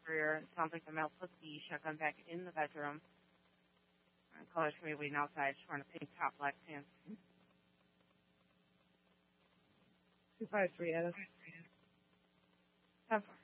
rear. It sounds like the male put the shotgun back in the bedroom. Caller's going to be waiting outside. She's wearing a pink top, black pants. 253, Edith. 10-4.